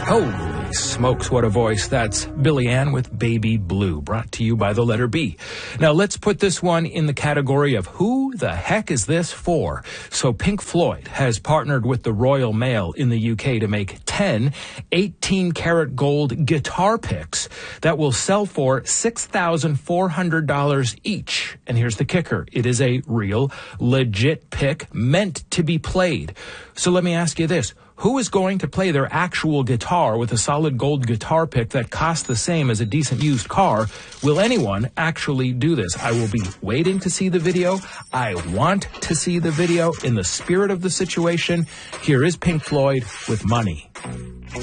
Holy smokes, what a voice. That's Billy Ann with Baby Blue, brought to you by the letter B. Now, let's put this one in the category of who the heck is this for? So Pink Floyd has partnered with the Royal Mail in the UK to make 10 18-karat gold guitar picks that will sell for $6,400 each. And here's the kicker. It is a real, legit pick meant to be played. So let me ask you this. Who is going to play their actual guitar with a solid gold guitar pick that costs the same as a decent used car? Will anyone actually do this? I will be waiting to see the video. I want to see the video. In the spirit of the situation, here is Pink Floyd with Money.